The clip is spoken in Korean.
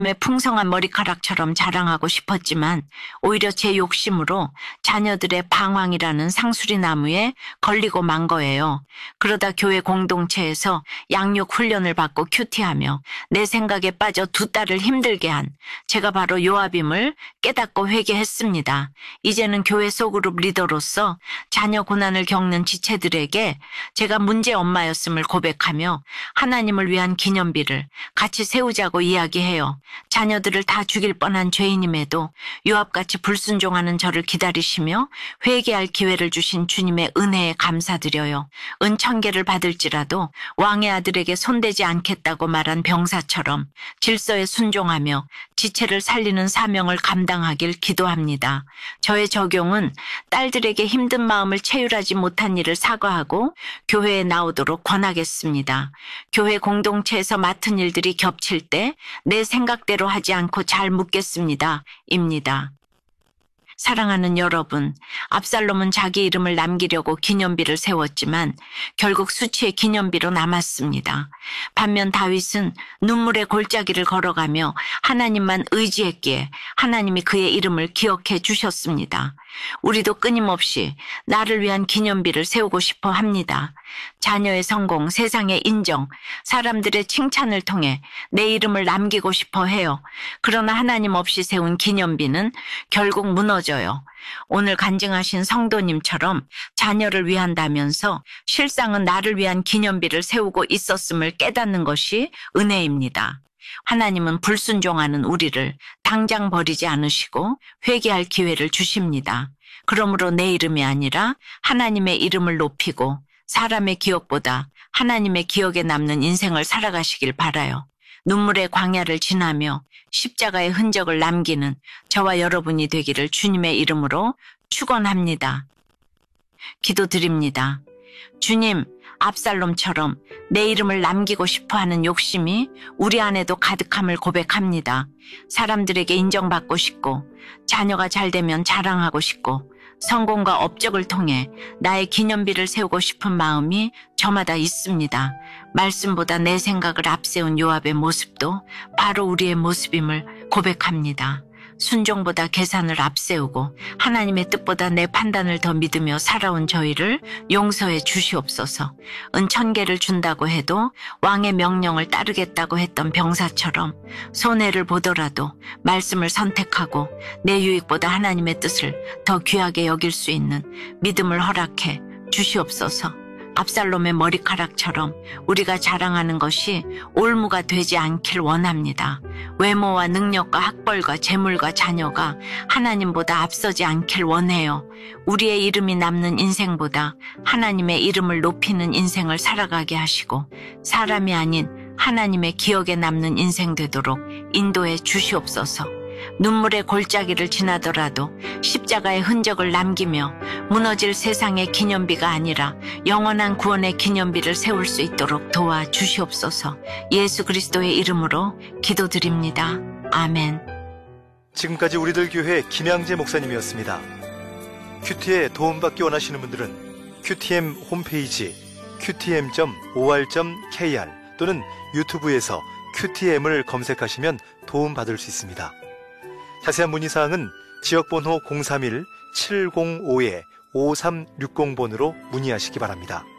풍성한 머리카락처럼 자랑하고 싶었지만 오히려 제 욕심으로 자녀들의 방황이라는 상수리 나무에 걸리고 만 거예요. 그러다 교회 공동체에서 양육 훈련을 받고 큐티하며 내 생각에 빠져 두 딸을 힘들게 한 제가 바로 요압임을 깨닫고 회개했습니다. 이제는 교회 소그룹 리더로서 자녀 고난을 겪는 지체들에게 제가 문제 엄마였음을 고백하며 하나님을 위한 기념비를 같이 세우자고 이야기해요. 자녀들을 다 죽일 뻔한 죄인임에도 요압같이 불순종하는 저를 기다리시며 회개할 기회를 주신 주님의 은혜에 감사드려요. 은 1000개를 받을지라도 왕의 아들에게 손대지 않겠다고 말한 병사처럼 질서에 순종하며 지체를 살리는 사명을 감당하길 기도합니다. 저의 적용은 딸들에게 힘든 마음을 채율하지 못한 일을 사과하고 교회에 나오도록 권하겠습니다. 교회 공동체에서 맡은 일들이 겹칠 때 내 생각대로 하지 않고 잘 묻겠습니다. 입니다. 사랑하는 여러분, 압살롬은 자기 이름을 남기려고 기념비를 세웠지만 결국 수치의 기념비로 남았습니다. 반면 다윗은 눈물의 골짜기를 걸어가며 하나님만 의지했기에 하나님이 그의 이름을 기억해 주셨습니다. 우리도 끊임없이 나를 위한 기념비를 세우고 싶어 합니다. 자녀의 성공, 세상의 인정, 사람들의 칭찬을 통해 내 이름을 남기고 싶어 해요. 그러나 하나님 없이 세운 기념비는 결국 무너져요. 오늘 간증하신 성도님처럼 자녀를 위한다면서 실상은 나를 위한 기념비를 세우고 있었음을 깨닫는 것이 은혜입니다. 하나님은 불순종하는 우리를 당장 버리지 않으시고 회개할 기회를 주십니다. 그러므로 내 이름이 아니라 하나님의 이름을 높이고 사람의 기억보다 하나님의 기억에 남는 인생을 살아가시길 바라요. 눈물의 광야를 지나며 십자가의 흔적을 남기는 저와 여러분이 되기를 주님의 이름으로 축원합니다. 기도드립니다. 주님, 압살롬처럼 내 이름을 남기고 싶어하는 욕심이 우리 안에도 가득함을 고백합니다. 사람들에게 인정받고 싶고 자녀가 잘 되면 자랑하고 싶고 성공과 업적을 통해 나의 기념비를 세우고 싶은 마음이 저마다 있습니다. 말씀보다 내 생각을 앞세운 요압의 모습도 바로 우리의 모습임을 고백합니다. 순종보다 계산을 앞세우고 하나님의 뜻보다 내 판단을 더 믿으며 살아온 저희를 용서해 주시옵소서. 은 1000개를 준다고 해도 왕의 명령을 따르겠다고 했던 병사처럼 손해를 보더라도 말씀을 선택하고 내 유익보다 하나님의 뜻을 더 귀하게 여길 수 있는 믿음을 허락해 주시옵소서. 압살롬의 머리카락처럼 우리가 자랑하는 것이 올무가 되지 않길 원합니다. 외모와 능력과 학벌과 재물과 자녀가 하나님보다 앞서지 않길 원해요. 우리의 이름이 남는 인생보다 하나님의 이름을 높이는 인생을 살아가게 하시고 사람이 아닌 하나님의 기억에 남는 인생 되도록 인도해 주시옵소서. 눈물의 골짜기를 지나더라도 십자가의 흔적을 남기며 무너질 세상의 기념비가 아니라 영원한 구원의 기념비를 세울 수 있도록 도와주시옵소서. 예수 그리스도의 이름으로 기도드립니다. 아멘. 지금까지 우리들 교회 김양재 목사님이었습니다. 큐티에 도움받기 원하시는 분들은 큐티엠 홈페이지 qtm.or.kr 또는 유튜브에서 큐티엠을 검색하시면 도움받을 수 있습니다. 자세한 문의사항은 지역번호 031-705-5360번으로 문의하시기 바랍니다.